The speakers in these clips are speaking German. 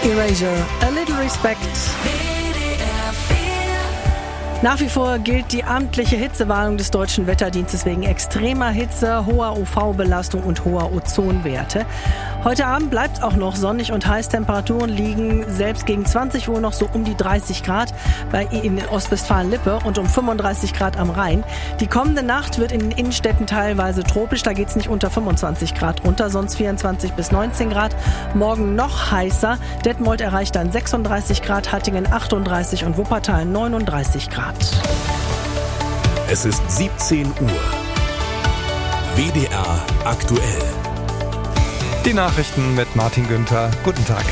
Erasure, A Little Respect. Nach wie vor gilt die amtliche Hitzewarnung des Deutschen Wetterdienstes wegen extremer Hitze, hoher UV-Belastung und hoher Ozonwerte. Heute Abend bleibt es auch noch sonnig und heiß. Temperaturen liegen selbst gegen 20 Uhr noch so um die 30 Grad in Ostwestfalen-Lippe und um 35 Grad am Rhein. Die kommende Nacht wird in den Innenstädten teilweise tropisch. Da geht es nicht unter 25 Grad runter, sonst 24 bis 19 Grad. Morgen noch heißer. Detmold erreicht dann 36 Grad, Hattingen 38 und Wuppertal 39 Grad. Es ist 17 Uhr. WDR aktuell. Die Nachrichten mit Martin Günther. Guten Tag.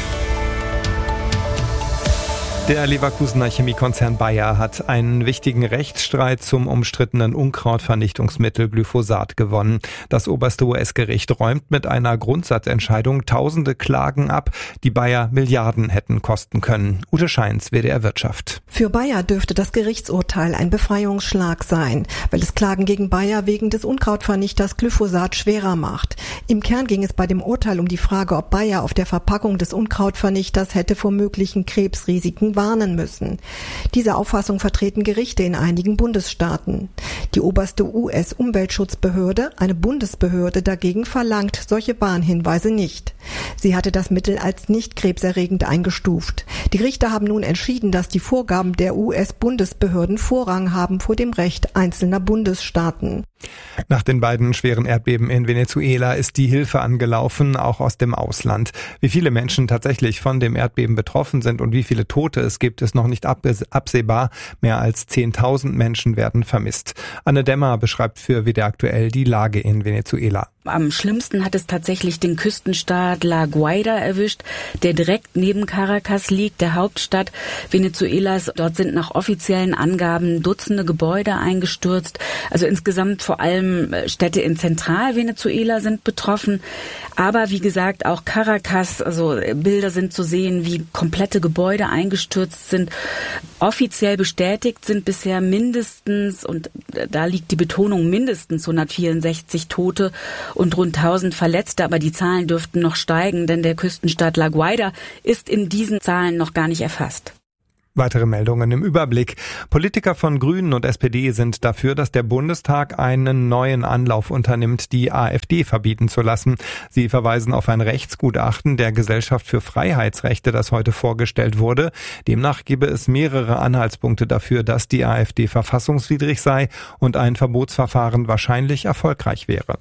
Der Leverkusener Chemiekonzern Bayer hat einen wichtigen Rechtsstreit zum umstrittenen Unkrautvernichtungsmittel Glyphosat gewonnen. Das oberste US-Gericht räumt mit einer Grundsatzentscheidung tausende Klagen ab, die Bayer Milliarden hätten kosten können. Ute Scheins, WDR Wirtschaft. Für Bayer dürfte das Gerichtsurteil ein Befreiungsschlag sein, weil es Klagen gegen Bayer wegen des Unkrautvernichters Glyphosat schwerer macht. Im Kern ging es bei dem Urteil um die Frage, ob Bayer auf der Verpackung des Unkrautvernichters hätte vor möglichen Krebsrisiken warnen müssen. Diese Auffassung vertreten Gerichte in einigen Bundesstaaten. Die oberste US-Umweltschutzbehörde, eine Bundesbehörde dagegen, verlangt solche Warnhinweise nicht. Sie hatte das Mittel als nicht krebserregend eingestuft. Die Richter haben nun entschieden, dass die Vorgaben der US-Bundesbehörden Vorrang haben vor dem Recht einzelner Bundesstaaten. Nach den beiden schweren Erdbeben in Venezuela ist die Hilfe angelaufen, auch aus dem Ausland. Wie viele Menschen tatsächlich von dem Erdbeben betroffen sind und wie viele Tote es gibt, ist noch nicht absehbar. Mehr als 10.000 Menschen werden vermisst. Anne Dämmer beschreibt für WDR aktuell die Lage in Venezuela. Am schlimmsten hat es tatsächlich den Küstenstaat La Guaira erwischt, der direkt neben Caracas liegt, der Hauptstadt Venezuelas. Dort sind nach offiziellen Angaben Dutzende Gebäude eingestürzt. Also insgesamt vor allem Städte in Zentralvenezuela sind betroffen. Aber wie gesagt, auch Caracas, also Bilder sind zu sehen, wie komplette Gebäude eingestürzt sind. Offiziell bestätigt sind bisher mindestens, und da liegt die Betonung, mindestens 164 Tote und rund 1000 Verletzte, aber die Zahlen dürften noch steigen, denn der Küstenstaat La Guaira ist in diesen Zahlen noch gar nicht erfasst. Weitere Meldungen im Überblick. Politiker von Grünen und SPD sind dafür, dass der Bundestag einen neuen Anlauf unternimmt, die AfD verbieten zu lassen. Sie verweisen auf ein Rechtsgutachten der Gesellschaft für Freiheitsrechte, das heute vorgestellt wurde. Demnach gebe es mehrere Anhaltspunkte dafür, dass die AfD verfassungswidrig sei und ein Verbotsverfahren wahrscheinlich erfolgreich wäre.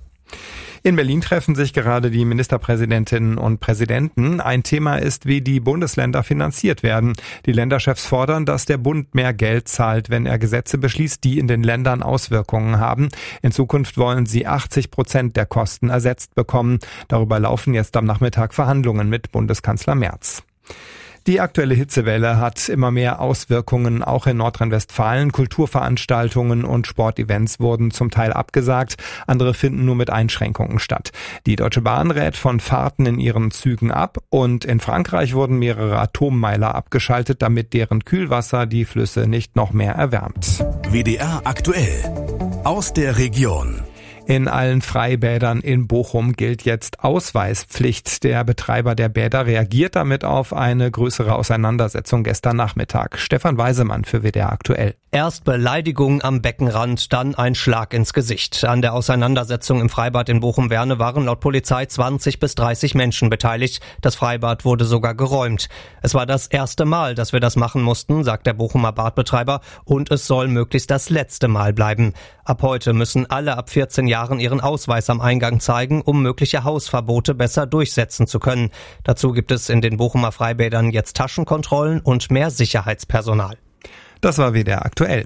In Berlin treffen sich gerade die Ministerpräsidentinnen und Präsidenten. Ein Thema ist, wie die Bundesländer finanziert werden. Die Länderchefs fordern, dass der Bund mehr Geld zahlt, wenn er Gesetze beschließt, die in den Ländern Auswirkungen haben. In Zukunft wollen sie 80% der Kosten ersetzt bekommen. Darüber laufen jetzt am Nachmittag Verhandlungen mit Bundeskanzler Merz. Die aktuelle Hitzewelle hat immer mehr Auswirkungen, auch in Nordrhein-Westfalen. Kulturveranstaltungen und Sportevents wurden zum Teil abgesagt, andere finden nur mit Einschränkungen statt. Die Deutsche Bahn rät von Fahrten in ihren Zügen ab und in Frankreich wurden mehrere Atommeiler abgeschaltet, damit deren Kühlwasser die Flüsse nicht noch mehr erwärmt. WDR aktuell aus der Region. In allen Freibädern in Bochum gilt jetzt Ausweispflicht. Der Betreiber der Bäder reagiert damit auf eine größere Auseinandersetzung gestern Nachmittag. Stefan Weisemann für WDR aktuell. Erst Beleidigung am Beckenrand, dann ein Schlag ins Gesicht. An der Auseinandersetzung im Freibad in Bochum-Werne waren laut Polizei 20 bis 30 Menschen beteiligt. Das Freibad wurde sogar geräumt. Es war das erste Mal, dass wir das machen mussten, sagt der Bochumer Badbetreiber, und es soll möglichst das letzte Mal bleiben. Ab heute müssen alle ab 14 Jahren ihren Ausweis am Eingang zeigen, um mögliche Hausverbote besser durchsetzen zu können. Dazu gibt es in den Bochumer Freibädern jetzt Taschenkontrollen und mehr Sicherheitspersonal. Das war WDR aktuell.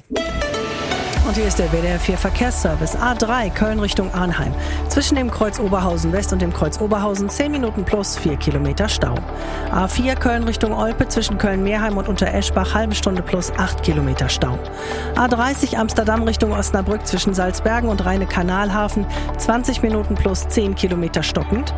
Und hier ist der WDR 4 Verkehrsservice. A3 Köln Richtung Arnheim. Zwischen dem Kreuz Oberhausen West und dem Kreuz Oberhausen 10 Minuten plus 4 Kilometer Stau. A4 Köln Richtung Olpe zwischen Köln-Meerheim und Untereschbach halbe Stunde plus 8 Kilometer Stau. A30 Amsterdam Richtung Osnabrück zwischen Salzbergen und Rheine-Kanalhafen 20 Minuten plus 10 Kilometer stockend.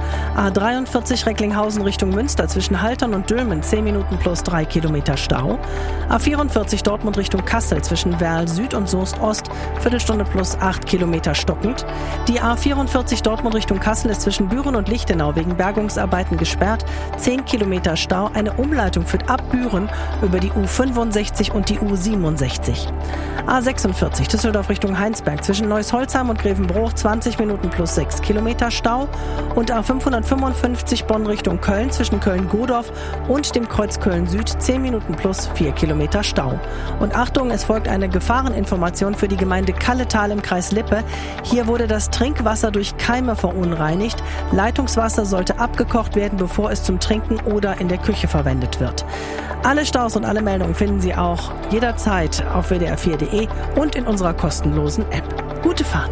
A43 Recklinghausen Richtung Münster zwischen Haltern und Dülmen 10 Minuten plus 3 Kilometer Stau. A44 Dortmund Richtung Kassel zwischen Werl Süd und Soest Ost Ost, Viertelstunde plus 8 Kilometer stockend. Die A44 Dortmund Richtung Kassel ist zwischen Büren und Lichtenau wegen Bergungsarbeiten gesperrt. 10 Kilometer Stau. Eine Umleitung führt ab Büren über die U65 und die U67. A46 Düsseldorf Richtung Heinsberg zwischen Neuss-Holzheim und Grevenbruch 20 Minuten plus 6 Kilometer Stau. Und A555 Bonn Richtung Köln zwischen Köln-Godorf und dem Kreuz Köln-Süd 10 Minuten plus 4 Kilometer Stau. Und Achtung, es folgt eine Gefahreninformation für die Gemeinde Kalletal im Kreis Lippe. Hier wurde das Trinkwasser durch Keime verunreinigt. Leitungswasser sollte abgekocht werden, bevor es zum Trinken oder in der Küche verwendet wird. Alle Staus und alle Meldungen finden Sie auch jederzeit auf WDR4.de und in unserer kostenlosen App. Gute Fahrt!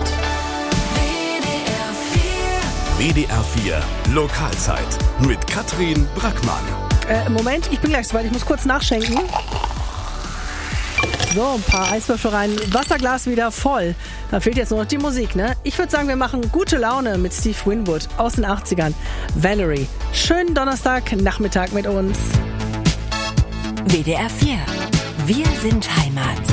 WDR 4 Lokalzeit mit Katrin Brackmann. Moment, ich bin gleich soweit. Ich muss kurz nachschenken. So, ein paar Eiswürfel rein. Wasserglas wieder voll. Da fehlt jetzt nur noch die Musik, ne? Ich würde sagen, wir machen gute Laune mit Steve Winwood aus den 80ern. Valerie. Schönen Donnerstagnachmittag mit uns. WDR 4. Wir sind Heimat.